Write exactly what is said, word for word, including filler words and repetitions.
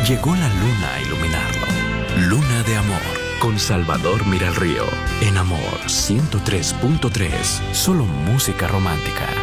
llegó la luna a iluminarlo. Luna de amor, con Salvador Miralrío. En Amor ciento tres punto tres, solo música romántica.